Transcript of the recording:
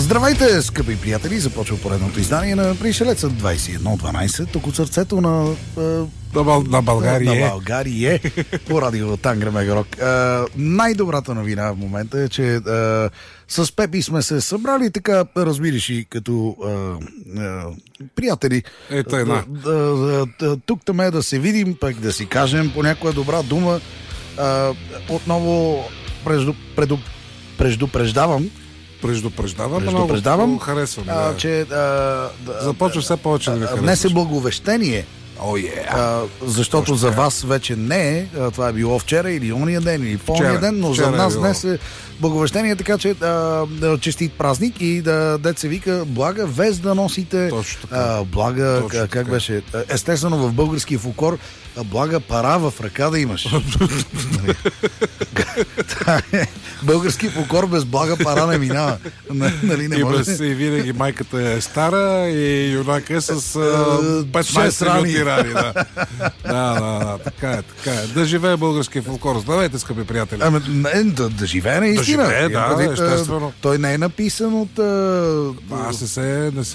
Здравейте, скъпи приятели! Започва поредното издание на Пришелеца 2112, тук от сърцето на България. На България по радио Тангра Мегарок. Най-добрата новина в момента е, че с Пепи сме се събрали така, разбираш и като приятели. Ето една. Тук-там да се видим, пък да си кажем по някоя добра дума. Отново предупреждавам, много харесвам. че започва все повече да ми харесваш. днес е благовещение. Защото за вас вече не е. Това е било вчера или ония ден, или по-ония ден, но за нас днес е благовещение, така че честит празник и дет се вика блага вест да носите. Блага, как беше? Естествено в български фолклор блага пара в ръка да имаш. Български фолклор без блага пара не минава. Нали, не може. И винаги майката е стара и юнака е с 15 минути рани. Да, така е. Да живее български фолклор. Здравейте, скъпи приятели. Да живее наистина. Да живее, естествено. Той не е написан от... Аз не се